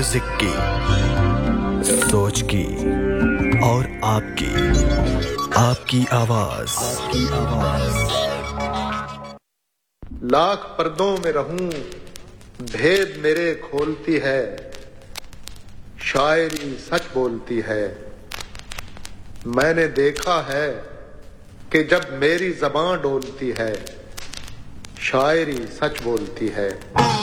Music की, सोच की और आपकी आवाज। लाख पर्दों में रहूं भेद मेरे खोलती है, शायरी सच बोलती है। मैंने देखा है कि जब मेरी ज़बां डोलती है, शायरी सच बोलती है।